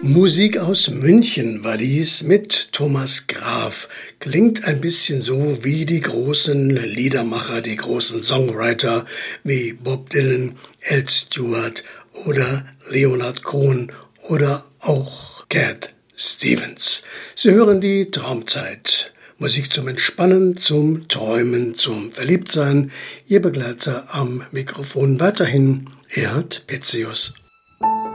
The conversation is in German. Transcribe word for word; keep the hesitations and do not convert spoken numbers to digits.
Musik aus München war dies mit Thomas Graf. Klingt ein bisschen so wie die großen Liedermacher, die großen Songwriter wie Bob Dylan, Ed Stewart oder Leonard Cohen oder auch Cat Stevens. Sie hören die Traumzeit. Musik zum Entspannen, zum Träumen, zum Verliebtsein. Ihr Begleiter am Mikrofon weiterhin Erhard Petzius.